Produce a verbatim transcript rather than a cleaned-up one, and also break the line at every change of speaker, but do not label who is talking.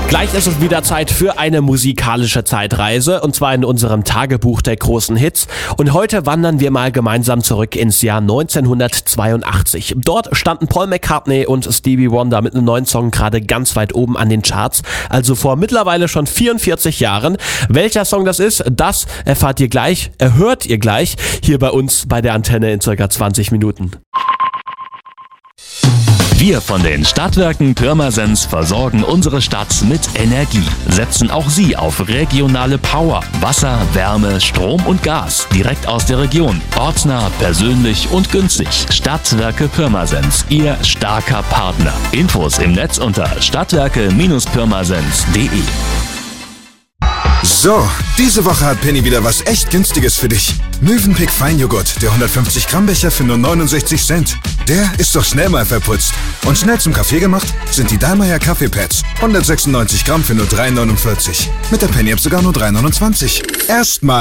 Gleich ist es wieder Zeit für eine musikalische Zeitreise, und zwar in unserem Tagebuch der großen Hits. Und heute wandern wir mal gemeinsam zurück ins Jahr neunzehnhundertzweiundachtzig. Dort standen Paul McCartney und Stevie Wonder mit einem neuen Song gerade ganz weit oben an den Charts, also vor mittlerweile schon vierundvierzig Jahren. Welcher Song das ist, das erfahrt ihr gleich, erhört ihr gleich hier bei uns bei der Antenne in circa zwanzig Minuten.
Wir von den Stadtwerken Pirmasens versorgen unsere Stadt mit Energie, setzen auch Sie auf regionale Power, Wasser, Wärme, Strom und Gas direkt aus der Region, ortsnah, persönlich und günstig. Stadtwerke Pirmasens, Ihr starker Partner. Infos im Netz unter stadtwerke Pirmasens punkt de.
So, diese Woche hat Penny wieder was echt Günstiges für dich. Mövenpick Feinjoghurt, der hundertfünfzig Gramm Becher für nur neunundsechzig Cent. Der ist doch schnell mal verputzt. Und schnell zum Kaffee gemacht sind die Dallmayr Kaffeepads. hundertsechsundneunzig Gramm für nur drei neunundvierzig. Mit der Penny-App sogar nur drei neunundzwanzig. Erstmal